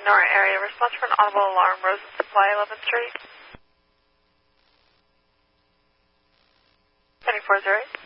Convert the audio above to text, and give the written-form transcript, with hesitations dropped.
Nora area. Response for an audible alarm. Rosen Supply, 11th Street. 2408.